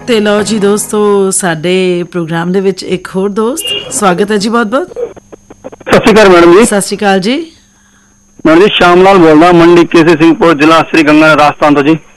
ਤੇ ਲਓ ਜੀ ਦੋਸਤੋ, ਸਾਡੇ ਪ੍ਰੋਗਰਾਮ ਦੇ ਵਿੱਚ ਇੱਕ ਹੋਰ ਦੋਸਤ, ਸਵਾਗਤ ਹੈ ਜੀ ਬਹੁਤ ਬਹੁਤ। ਸਤਿ ਸ਼੍ਰੀ ਅਕਾਲ ਮੈਡਮ ਜੀ। ਸਤਿ ਸ਼੍ਰੀ ਅਕਾਲ ਜੀ। ਮੈਡਮ ਜੀ, ਸ਼ਾਮ ਲਾਲ ਬੋਲਦਾ, ਮੰਡੀ ਕੇਸੀ ਸਿੰਘਪੁਰ, ਜ਼ਿਲ੍ਹਾ ਸ੍ਰੀ ਗੰਗਾ ਰਾਜਸਥਾਨ ਤੋਂ ਜੀ।